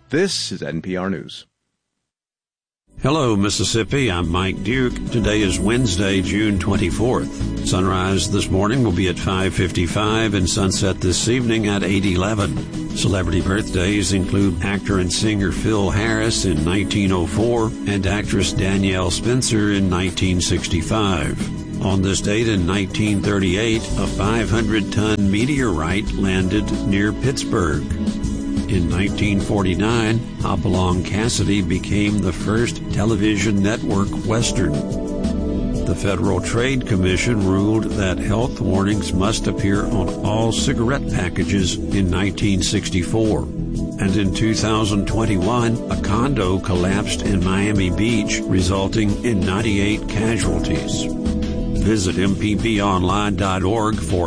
This is NPR News. Hello, Mississippi. I'm Mike Duke. Today is Wednesday, June 24th. Sunrise this morning will be at 5:55 and sunset this evening at 8:11. Celebrity birthdays include actor and singer Phil Harris in 1904 and actress Danielle Spencer in 1965. On this date in 1938, a 500-ton meteorite landed near Pittsburgh. In 1949, Hopalong Cassidy became the first television network Western. The Federal Trade Commission ruled that health warnings must appear on all cigarette packages in 1964. And in 2021, a condo collapsed in Miami Beach, resulting in 98 casualties. Visit mpbonline.org for